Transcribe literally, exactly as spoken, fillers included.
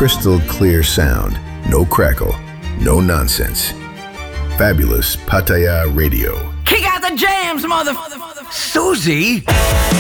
crystal clear sound. No crackle, no nonsense. Fabulous Pattaya Radio. Kick out the jams, mother... Susie!